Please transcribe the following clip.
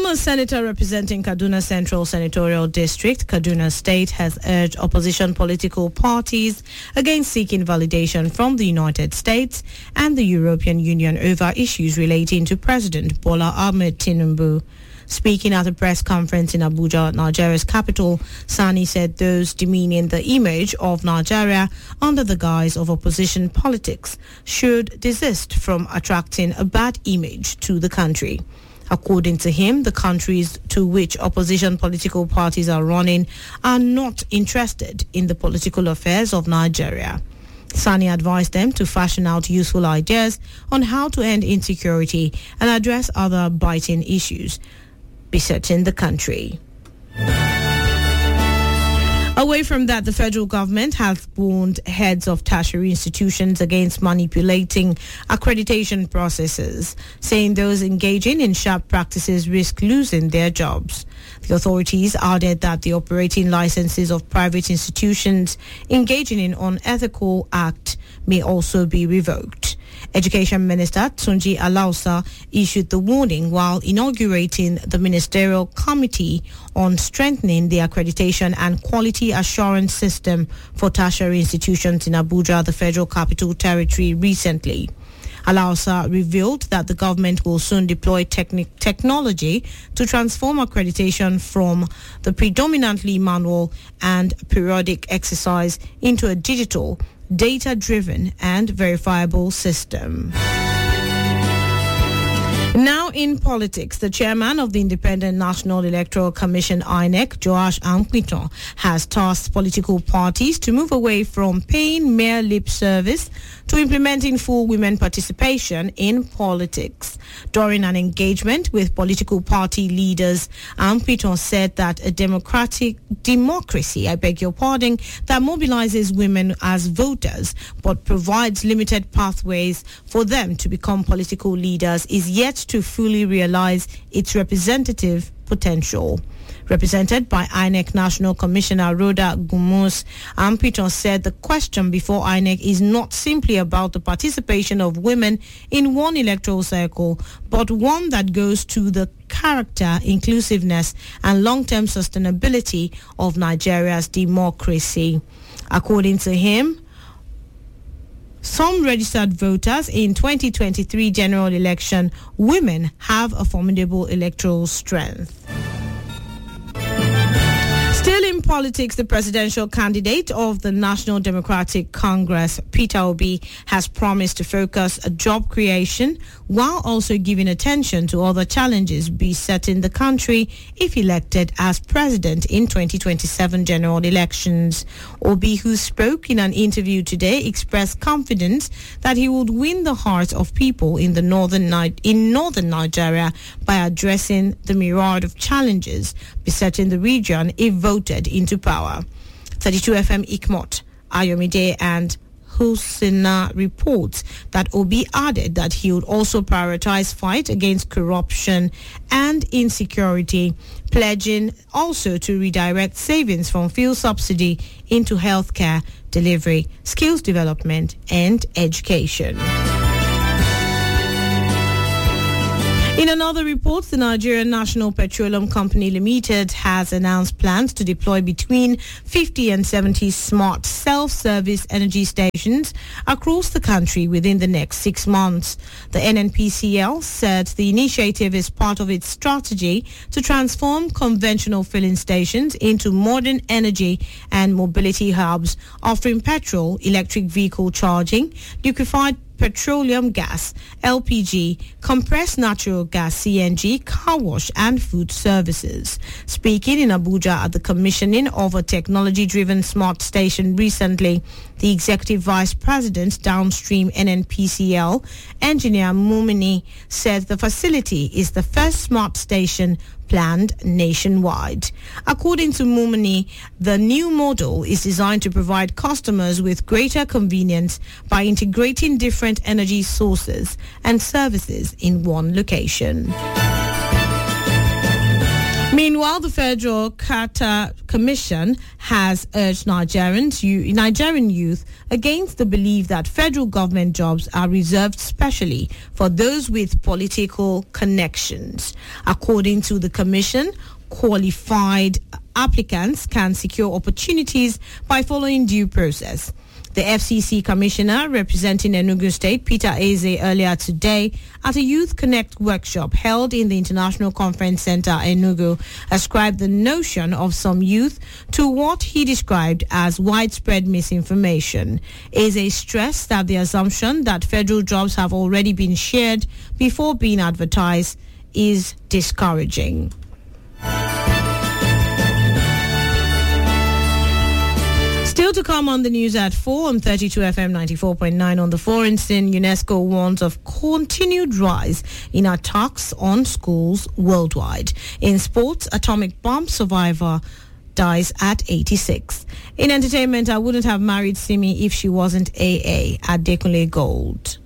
Former senator representing Kaduna Central Senatorial District, Kaduna State, has urged opposition political parties against seeking validation from the United States and the European Union over issues relating to President Bola Ahmed Tinubu. Speaking at a press conference in Abuja, Nigeria's capital, Sani said those demeaning the image of Nigeria under the guise of opposition politics should desist from attracting a bad image to the country. According to him, the countries to which opposition political parties are running are not interested in the political affairs of Nigeria. Sani advised them to fashion out useful ideas on how to end insecurity and address other biting issues besetting the country. Away from that, the federal government has warned heads of tertiary institutions against manipulating accreditation processes, saying those engaging in sharp practices risk losing their jobs. The authorities added that the operating licenses of private institutions engaging in unethical acts may also be revoked. Education Minister Tunji Alausa issued the warning while inaugurating the Ministerial Committee on Strengthening the Accreditation and Quality Assurance System for Tertiary Institutions in Abuja, the Federal Capital Territory, recently. Alausa revealed that the government will soon deploy technology to transform accreditation from the predominantly manual and periodic exercise into a digital, data-driven and verifiable system. Now in politics, the chairman of the Independent National Electoral Commission, INEC, Joash Ampito, has tasked political parties to move away from paying mere lip service to implementing full women participation in politics. During an engagement with political party leaders, Ampito said that a democracy that mobilizes women as voters but provides limited pathways for them to become political leaders is yet to fully realize its representative potential. Represented by INEC National Commissioner Rhoda Gumus, Ampito said the question before INEC is not simply about the participation of women in one electoral cycle, but one that goes to the character, inclusiveness, and long-term sustainability of Nigeria's democracy. According to him, some registered voters in 2023 general election, women have a formidable electoral strength. Still in politics, the presidential candidate of the National Democratic Congress, Peter Obi, has promised to focus on job creation while also giving attention to other challenges besetting the country if elected as president in 2027 general elections. Obi, who spoke in an interview today, expressed confidence that he would win the hearts of people in northern Nigeria by addressing the myriad of challenges besetting the region if voted into power. 32 FM Ikmot, Ayomide and Husina reports that Obi added that he would also prioritize fight against corruption and insecurity, pledging also to redirect savings from fuel subsidy into healthcare delivery, skills development and education. In another report, the Nigerian National Petroleum Company Limited has announced plans to deploy between 50 and 70 smart self-service energy stations across the country within the next 6 months. The NNPCL said the initiative is part of its strategy to transform conventional filling stations into modern energy and mobility hubs, offering petrol, electric vehicle charging, liquefied petroleum gas, LPG, compressed natural gas, CNG, car wash and food services. Speaking in Abuja at the commissioning of a technology-driven smart station recently, the Executive Vice President, Downstream NNPCL, Engineer Mumini, said the facility is the first smart station planned nationwide. According to Mumini, the new model is designed to provide customers with greater convenience by integrating different energy sources and services in one location. Meanwhile, the Federal Carter Commission has urged Nigerian youth against the belief that federal government jobs are reserved specially for those with political connections. According to the Commission, qualified applicants can secure opportunities by following due process. The FCC Commissioner representing Enugu State, Peter Eze, earlier today at a Youth Connect workshop held in the International Conference Center, Enugu, ascribed the notion of some youth to what he described as widespread misinformation. Eze stressed that the assumption that federal jobs have already been shared before being advertised is discouraging. Still to come on the news at 4 on 32 FM 94.9 on the foreign scene, UNESCO warns of continued rise in attacks on schools worldwide. In sports, atomic bomb survivor dies at 86. In entertainment, I wouldn't have married Simi if she wasn't AA at Dekunle Gold.